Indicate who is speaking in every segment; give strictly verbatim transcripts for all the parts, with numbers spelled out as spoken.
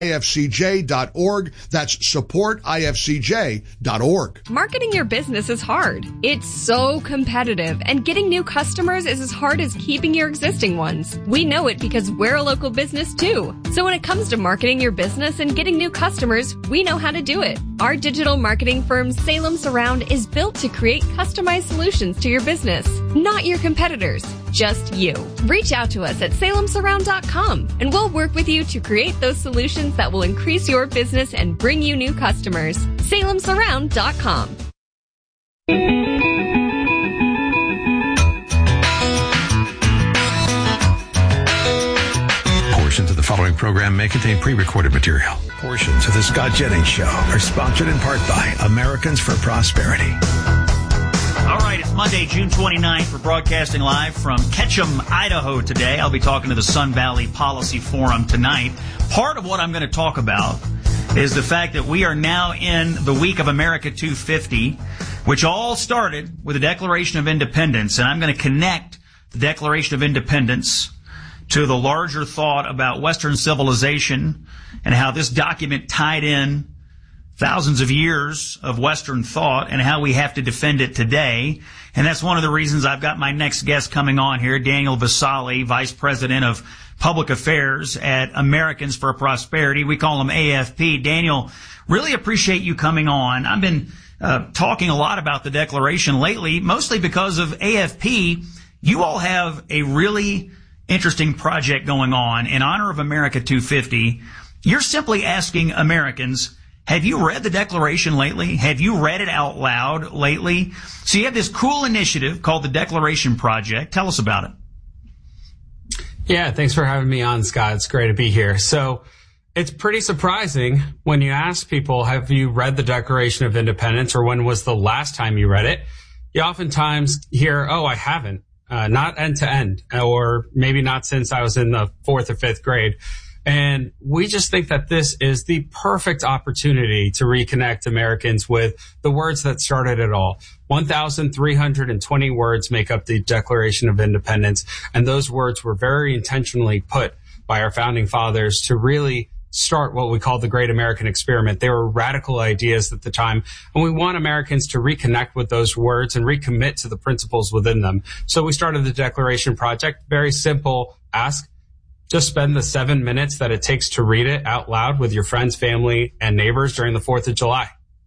Speaker 1: I F C J dot org. That's support I F C J dot org.
Speaker 2: Marketing your business is hard. It's so competitive, and getting new customers is as hard as keeping your existing ones. We know it because we're a local business too. So when it comes to marketing your business and getting new customers, we know how to do it. Our digital marketing firm, Salem Surround, is built to create customized solutions to your business, not your competitors, just you. Reach out to us at salem surround dot com, and we'll work with you to create those solutions that will increase your business and bring you new customers. salem surround dot com.
Speaker 3: Portions of the following program may contain pre-recorded material. Portions of the Scott Jennings Show are sponsored in part by Americans for Prosperity.
Speaker 4: All right, it's Monday, June twenty-ninth. We're broadcasting live from Ketchum, Idaho today. I'll be talking to the Sun Valley Policy Forum tonight. Part of what I'm going to talk about is the fact that we are now in the week of America two fifty, which all started with the Declaration of Independence. And I'm going to connect the Declaration of Independence to the larger thought about Western civilization and how this document tied in thousands of years of Western thought and how we have to defend it today. And that's one of the reasons I've got my next guest coming on here, Daniel Vassalli, Vice President of Public Affairs at Americans for Prosperity. We call him A F P. Daniel, really appreciate you coming on. I've been uh, talking a lot about the Declaration lately, mostly because of A F P. You all have a really interesting project going on in honor of America two fifty. You're simply asking Americans, have you read the Declaration lately? Have you read it out loud lately? So you have this cool initiative called the Declaration Project. Tell us about it.
Speaker 5: Yeah, thanks for having me on, Scott. It's great to be here. So it's pretty surprising when you ask people, have you read the Declaration of Independence, or when was the last time you read it? You oftentimes hear, oh, I haven't, uh, not end to end, or maybe not since I was in the fourth or fifth grade. And we just think that this is the perfect opportunity to reconnect Americans with the words that started it all. one thousand three hundred twenty words make up the Declaration of Independence, and those words were very intentionally put by our founding fathers to really start what we call the Great American Experiment. They were radical ideas at the time, and we want Americans to reconnect with those words and recommit to the principles within them. So we started the Declaration Project. Very simple ask. Just spend the seven minutes that it takes to read it out loud with your friends, family, and neighbors during the fourth of July.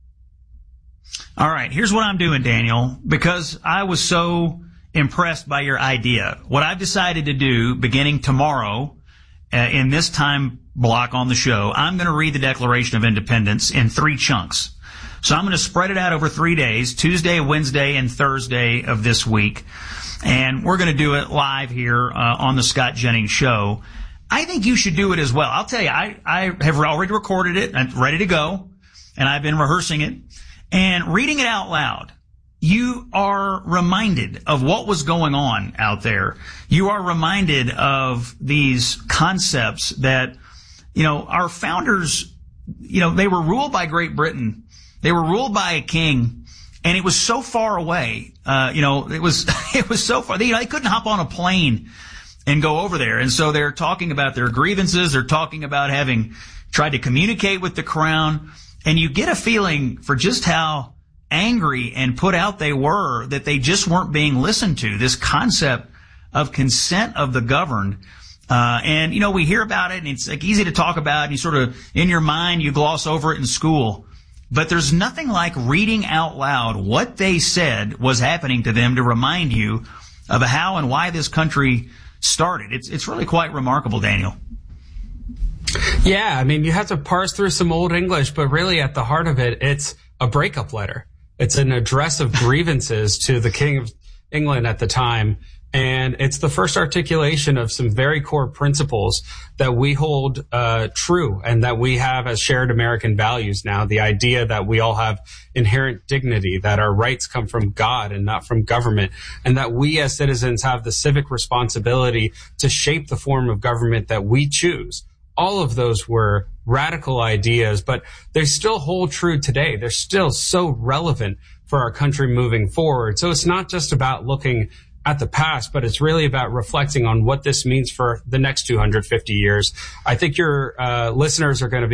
Speaker 4: All right, here's what I'm doing, Daniel, because I was so impressed by your idea. What I've decided to do beginning tomorrow uh, in this time block on the show, I'm going to read the Declaration of Independence in three chunks. So I'm going to spread it out over three days, Tuesday, Wednesday, and Thursday of this week. And we're going to do it live here uh, on the Scott Jennings Show. I think you should do it as well. I'll tell you, I, I have already recorded it. I'm ready to go. And I've been rehearsing it. And reading it out loud, you are reminded of what was going on out there. You are reminded of these concepts that, you know, our founders, you know, they were ruled by Great Britain. They were ruled by a king. And it was so far away, uh, you know, it was, it was so far, they, you know, they couldn't hop on a plane and go over there. And so they're talking about their grievances. They're talking about having tried to communicate with the crown. And you get a feeling for just how angry and put out they were that they just weren't being listened to. This concept of consent of the governed. Uh, and, you know, we hear about it and it's like easy to talk about, and you sort of, in your mind, you gloss over it in school. But there's nothing like reading out loud what they said was happening to them to remind you of how and why this country started. It's it's really quite remarkable, Daniel.
Speaker 5: Yeah, I mean, you have to parse through some old English, but really at the heart of it, it's a breakup letter. It's an address of grievances to the King of England at the time. And it's the first articulation of some very core principles that we hold uh true and that we have as shared American values now. The idea that we all have inherent dignity, that our rights come from God and not from government, and that we as citizens have the civic responsibility to shape the form of government that we choose. All of those were radical ideas, but they still hold true today. They're still so relevant for our country moving forward. So it's not just about looking at the past, but it's really about reflecting on what this means for the next two hundred fifty years. I think your uh, listeners are going to be